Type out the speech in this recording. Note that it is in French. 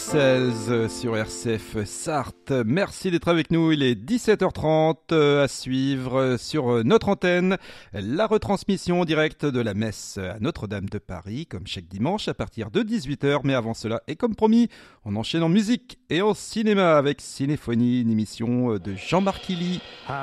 Bruxelles sur RCF Sarthe. Merci d'être avec nous. Il est 17h30 à suivre sur notre antenne la retransmission directe de la messe à Notre-Dame de Paris, comme chaque dimanche à partir de 18h. Mais avant cela, et comme promis, on enchaîne en musique et en cinéma avec Cinéphonie, une émission de Jean-Marc Illy.